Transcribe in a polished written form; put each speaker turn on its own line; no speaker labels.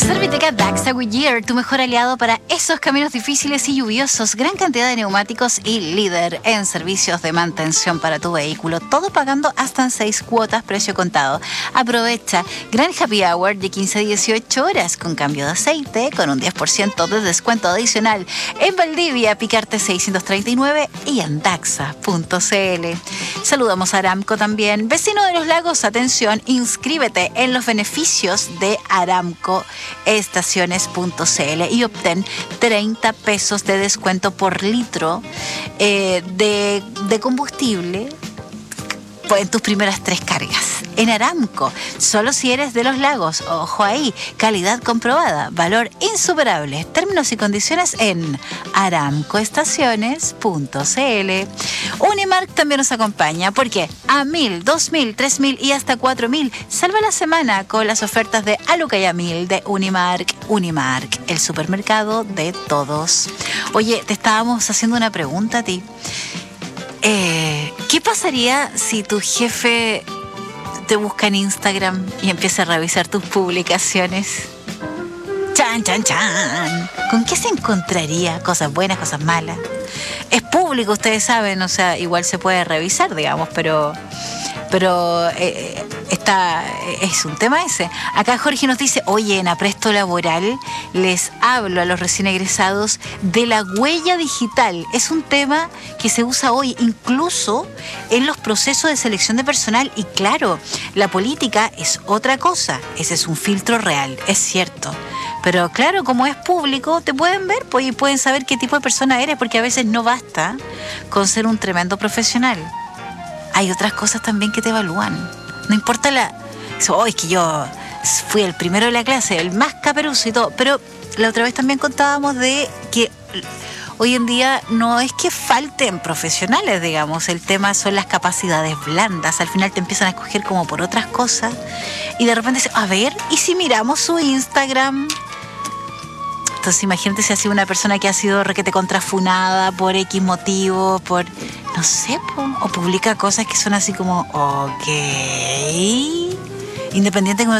Serviteca Daxa Goodyear, tu mejor aliado para esos caminos difíciles y lluviosos. Gran cantidad de neumáticos y líder en servicios de mantención para tu vehículo. Todo pagando hasta en 6 cuotas, precio contado. Aprovecha gran happy hour de 15 a 18 horas con cambio de aceite, con un 10% de descuento adicional. En Valdivia, Picarte 639 y en Daxa.cl. Saludamos a Aramco también. Vecino de los Lagos, atención, inscríbete en los beneficios de Aramco Estaciones.cl y obtén 30 pesos de descuento por litro de combustible en tus primeras 3 cargas. En Aramco, solo si eres de los Lagos. Ojo ahí, calidad comprobada, valor insuperable. Términos y condiciones en aramcoestaciones.cl. Unimark también nos acompaña porque a 1.000, 2.000, 3.000 y hasta 4.000 salva la semana con las ofertas de Aluca y a 1.000 de Unimark. Unimark, el supermercado de todos. Oye, te estábamos haciendo una pregunta a ti. ¿Qué pasaría si tu jefe te busca en Instagram y empieza a revisar tus publicaciones? ¡Chan, chan, chan! ¿Con qué se encontraría? Cosas buenas, cosas malas. Es público, ustedes saben, o sea, igual se puede revisar, digamos, pero es un tema ese. Acá Jorge nos dice, oye, en Apresto Laboral les hablo a los recién egresados de la huella digital. Es un tema que se usa hoy incluso en los procesos de selección de personal. Y claro, la política es otra cosa. Ese es un filtro real, es cierto. Pero claro, como es público, te pueden ver pues, y pueden saber qué tipo de persona eres, porque a veces no basta con ser un tremendo profesional. Hay otras cosas también que te evalúan. No importa es que yo fui el primero de la clase, el más caperuzo y todo. Pero la otra vez también contábamos de que hoy en día no es que falten profesionales, digamos. El tema son las capacidades blandas. Al final te empiezan a escoger como por otras cosas. Y de repente dicen, a ver, ¿y si miramos su Instagram? Entonces imagínate si ha sido una persona que ha sido requete contrafunada por X motivo, por... no sé, o publica cosas que son así como, ok, independiente de